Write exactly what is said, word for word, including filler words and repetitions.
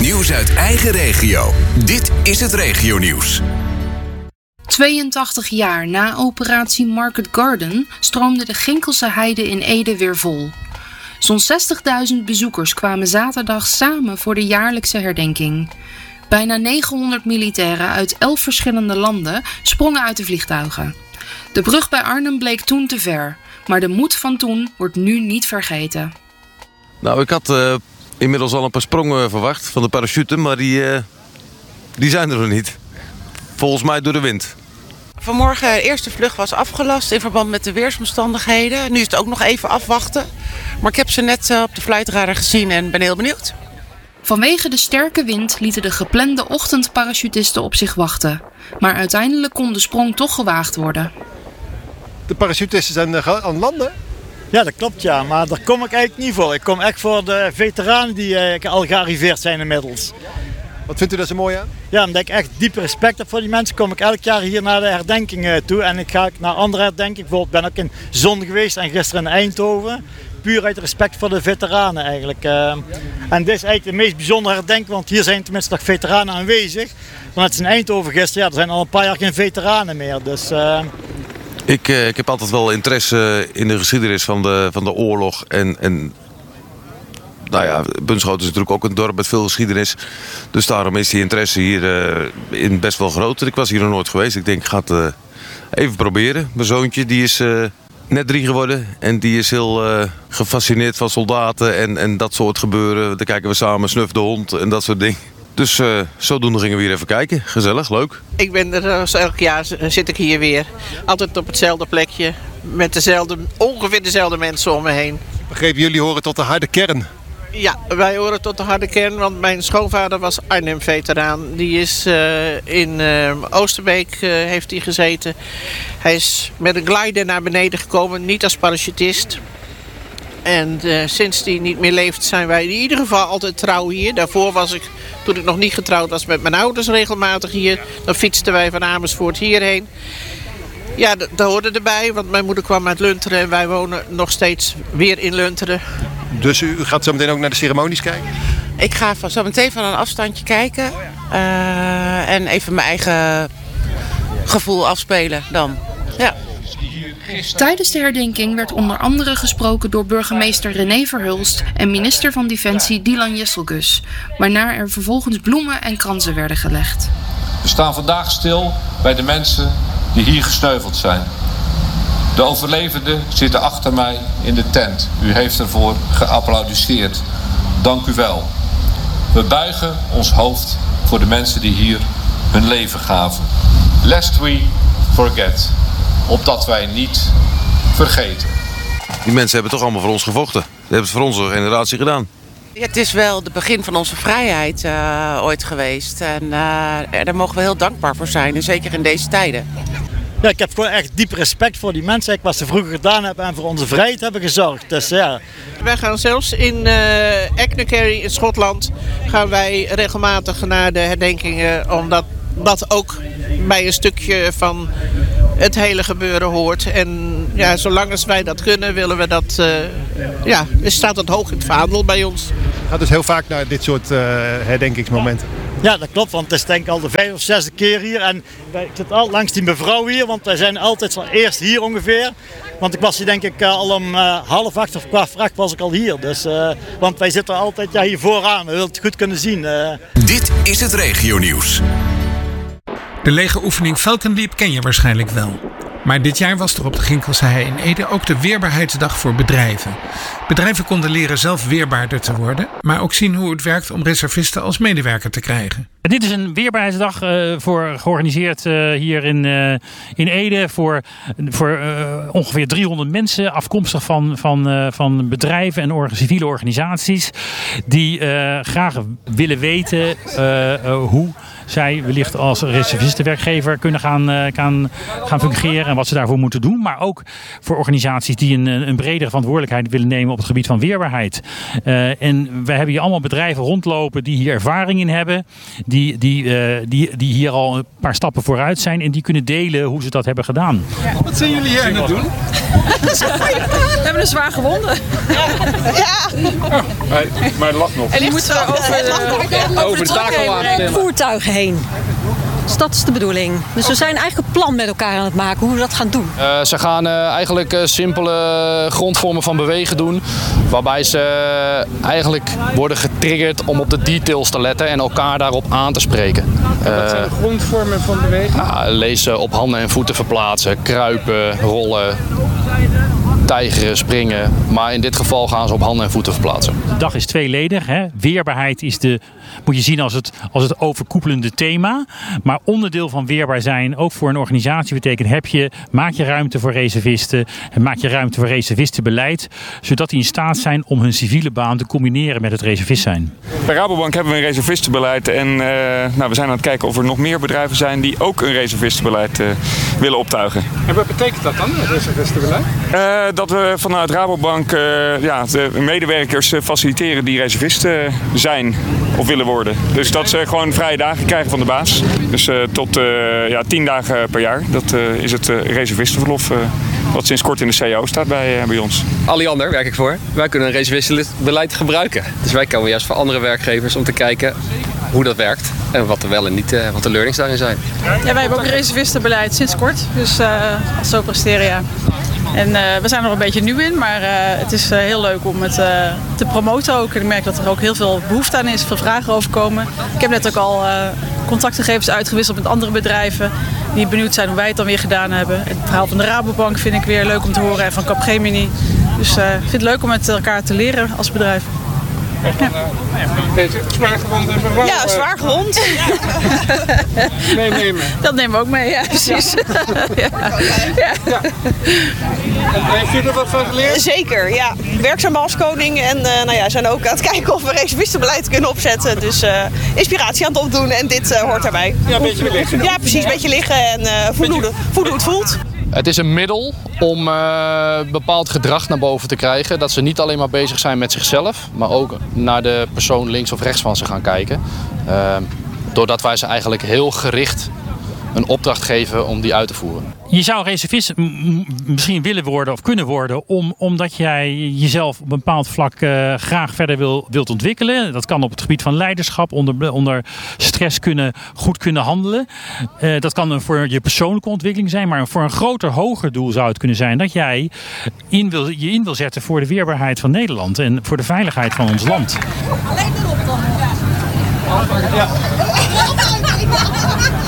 Nieuws uit eigen regio. Dit is het regionieuws. tweeëntachtig jaar na operatie Market Garden stroomde de Ginkelse Heide in Ede weer vol. Zo'n zestigduizend bezoekers kwamen zaterdag samen voor de jaarlijkse herdenking. Bijna negenhonderd militairen uit elf verschillende landen sprongen uit de vliegtuigen. De brug bij Arnhem bleek toen te ver, maar de moed van toen wordt nu niet vergeten. Nou, ik had uh, inmiddels al een paar sprongen verwacht van de parachute, maar die, uh, die zijn er nog niet. Volgens mij door de wind. Vanmorgen de eerste vlucht was afgelast in verband met de weersomstandigheden. Nu is het ook nog even afwachten. Maar ik heb ze net uh, op de flightradar gezien en ben heel benieuwd. Vanwege de sterke wind lieten de geplande ochtendparachutisten op zich wachten. Maar uiteindelijk kon de sprong toch gewaagd worden. De parachutisten zijn uh, aan het landen? Ja, dat klopt ja, maar daar kom ik eigenlijk niet voor. Ik kom echt voor de veteranen die uh, al gearriveerd zijn inmiddels. Wat vindt u daar zo mooi aan? Ja, omdat ik echt diep respect heb voor die mensen, kom ik elk jaar hier naar de herdenking uh, toe. En ik ga naar andere herdenkingen. Bijvoorbeeld ben ik in Zon geweest en gisteren in Eindhoven. Puur uit respect voor de veteranen eigenlijk. Uh, en dit is eigenlijk de meest bijzondere herdenking, want hier zijn tenminste nog veteranen aanwezig. Want het is in Eindhoven gisteren, ja, er zijn al een paar jaar geen veteranen meer. Dus, uh... ik, uh, ik heb altijd wel interesse in de geschiedenis van de, van de oorlog. En, en nou ja, Bunschoten is natuurlijk ook een dorp met veel geschiedenis. Dus daarom is die interesse hier uh, in best wel groot. Ik was hier nog nooit geweest. Ik denk, ik ga het uh, even proberen. Mijn zoontje die is uh, net drie geworden. En die is heel uh, gefascineerd van soldaten en, en dat soort gebeuren. Dan kijken we samen Snuf de hond en dat soort dingen. Dus uh, zodoende gingen we hier even kijken. Gezellig, leuk. Ik ben er uh, elk jaar zit ik hier weer. Altijd op hetzelfde plekje. Met dezelfde, ongeveer dezelfde mensen om me heen. Begrepen, jullie horen tot de harde kern. Ja, wij horen tot de harde kern, want mijn schoonvader was Arnhem-veteraan. Die is uh, in uh, Oosterbeek uh, heeft hij gezeten. Hij is met een glider naar beneden gekomen, niet als parachutist. En uh, sinds hij niet meer leeft zijn wij in ieder geval altijd trouw hier. Daarvoor was ik, toen ik nog niet getrouwd was, met mijn ouders regelmatig hier. Dan fietsten wij van Amersfoort hierheen. Ja, dat, dat hoorde erbij, want mijn moeder kwam uit Lunteren en wij wonen nog steeds weer in Lunteren. Dus u gaat zo meteen ook naar de ceremonies kijken? Ik ga van, zo meteen van een afstandje kijken. Uh, en even mijn eigen gevoel afspelen dan. Ja. Tijdens de herdenking werd onder andere gesproken door burgemeester René Verhulst en minister van Defensie Dylan Jesselgus, waarna er vervolgens bloemen en kransen werden gelegd. We staan vandaag stil bij de mensen die hier gesneuveld zijn. De overlevenden zitten achter mij in de tent. U heeft ervoor geapplaudisseerd. Dank u wel. We buigen ons hoofd voor de mensen die hier hun leven gaven. Lest we forget. Opdat wij niet vergeten. Die mensen hebben toch allemaal voor ons gevochten. Die hebben het voor onze generatie gedaan. Ja, het is wel het begin van onze vrijheid uh, ooit geweest. En uh, daar mogen we heel dankbaar voor zijn. En zeker in deze tijden. Ja, ik heb gewoon echt diep respect voor die mensen, wat ze vroeger gedaan hebben en voor onze vrijheid hebben gezorgd. Dus, ja. Wij gaan zelfs in uh, Achnacarry in Schotland gaan wij regelmatig naar de herdenkingen, omdat dat ook bij een stukje van het hele gebeuren hoort. En ja, zolang als wij dat kunnen, willen we dat. Uh, ja, staat dat hoog in het vaandel bij ons. Je gaat dus heel vaak naar dit soort uh, herdenkingsmomenten. Ja, dat klopt, want het is denk ik al de vijfde of zesde keer hier. En ik zit al langs die mevrouw hier, want wij zijn altijd zo eerst hier ongeveer. Want ik was hier denk ik al om uh, half acht of kwart voor acht was ik al hier. Dus, uh, want wij zitten altijd ja, hier vooraan, we willen het goed kunnen zien. Uh. Dit is het regionieuws. De legeroefening Falkenleap ken je waarschijnlijk wel. Maar dit jaar was er op de Ginkelse Hei in Ede ook de Weerbaarheidsdag voor bedrijven. Bedrijven konden leren zelf weerbaarder te worden, maar ook zien hoe het werkt om reservisten als medewerker te krijgen. Dit is een Weerbaarheidsdag uh, voor, georganiseerd uh, hier in, uh, in Ede voor, voor uh, ongeveer driehonderd mensen, afkomstig van, van, uh, van bedrijven en or- civiele organisaties die uh, graag willen weten uh, uh, hoe zij wellicht als reservistenwerkgever kunnen gaan, uh, gaan, gaan fungeren en wat ze daarvoor moeten doen. Maar ook voor organisaties die een, een bredere verantwoordelijkheid willen nemen op het gebied van weerbaarheid. Uh, en we hebben hier allemaal bedrijven rondlopen die hier ervaring in hebben. Die, die, uh, die, die hier al een paar stappen vooruit zijn en die kunnen delen hoe ze dat hebben gedaan. Ja. Wat zijn jullie hier aan het doen? We hebben een zwaar gewonden. Ja. Oh, maar, maar het lag nog. En die moeten we over de, over de takelwagen. Voertuigen heen. Dus dat is de bedoeling. Dus we zijn eigenlijk een plan met elkaar aan het maken hoe we dat gaan doen. Uh, ze gaan uh, eigenlijk uh, simpele grondvormen van bewegen doen. Waarbij ze uh, eigenlijk worden getriggerd om op de details te letten en elkaar daarop aan te spreken. Uh, wat zijn de grondvormen van bewegen? Uh, lezen, op handen en voeten verplaatsen, kruipen, rollen, tijgeren, springen. Maar in dit geval gaan ze op handen en voeten verplaatsen. De dag is tweeledig. Hè? Weerbaarheid is de, moet je zien als het, als het overkoepelende thema. Maar onderdeel van weerbaar zijn, ook voor een organisatie, betekent heb je, maak je ruimte voor reservisten. En maak je ruimte voor reservistenbeleid. Zodat die in staat zijn om hun civiele baan te combineren met het reservist zijn. Bij Rabobank hebben we een reservistenbeleid. En uh, nou, we zijn aan het kijken of er nog meer bedrijven zijn die ook een reservistenbeleid uh, willen optuigen. En wat betekent dat dan, een reservistenbeleid? Uh, dat we vanuit Rabobank uh, ja, de medewerkers uh, faciliteren die reservisten uh, zijn of willen worden. Dus dat ze gewoon vrije dagen krijgen van de baas. Dus uh, tot uh, ja, tien dagen per jaar. Dat uh, is het uh, reservistenverlof uh, wat sinds kort in de C A O staat bij, uh, bij ons. Alliander werk ik voor. Wij kunnen een reservistenbeleid gebruiken. Dus wij komen juist voor andere werkgevers om te kijken hoe dat werkt. En wat er wel en niet, uh, wat de learnings daarin zijn. Ja, wij hebben ook een reservistenbeleid sinds kort. Dus uh, als zo presteren, ja. En uh, we zijn er nog een beetje nieuw in, maar uh, het is uh, heel leuk om het uh, te promoten ook. En ik merk dat er ook heel veel behoefte aan is, veel vragen over komen. Ik heb net ook al uh, contactgegevens uitgewisseld met andere bedrijven die benieuwd zijn hoe wij het dan weer gedaan hebben. Het verhaal van de Rabobank vind ik weer leuk om te horen en van Capgemini. Dus uh, ik vind het leuk om met elkaar te leren als bedrijf. Ja. Deze zwaar gewond en bevallen. Ja, zwaar gewond. Neem mee. Dat nemen we ook mee, ja, precies. Ja. Ja. Ja. En heb je er wat van geleerd? Zeker, ja. Werkzaam als koning en uh, nou ja, zijn ook aan het kijken of we reservistenbeleid kunnen opzetten. Dus uh, inspiratie aan het opdoen en dit uh, hoort daarbij. Ja, een beetje liggen. Ja, precies, een beetje liggen en uh, voelen, hoe, voelen hoe het voelt. Het is een middel om uh, bepaald gedrag naar boven te krijgen. Dat ze niet alleen maar bezig zijn met zichzelf, maar ook naar de persoon links of rechts van ze gaan kijken. Uh, doordat wij ze eigenlijk heel gericht een opdracht geven om die uit te voeren. Je zou reservist misschien willen worden of kunnen worden om, omdat jij jezelf op een bepaald vlak uh, graag verder wil, wilt ontwikkelen. Dat kan op het gebied van leiderschap, onder, onder stress kunnen, goed kunnen handelen. Uh, dat kan voor je persoonlijke ontwikkeling zijn, maar voor een groter, hoger doel zou het kunnen zijn dat jij in wil, je in wil zetten voor de weerbaarheid van Nederland en voor de veiligheid van ons land. Ja.